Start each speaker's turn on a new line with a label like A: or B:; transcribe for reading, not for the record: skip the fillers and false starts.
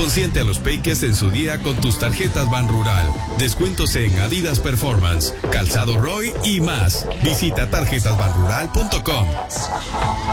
A: Consiente a los peques en su día con tus tarjetas Banrural. Descuentos en Adidas Performance, Calzado Roy y más. Visita tarjetasbanrural.com.